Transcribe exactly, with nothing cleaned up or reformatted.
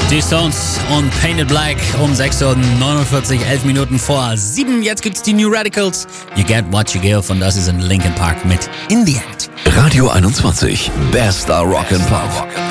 Die Stones und Painted Black um sechs Uhr neunundvierzig, elf Minuten vor sieben. Jetzt gibt's die New Radicals. You Get What You Give und das ist in Linkin Park mit In The End. Radio einundzwanzig, bester Rock and Pop.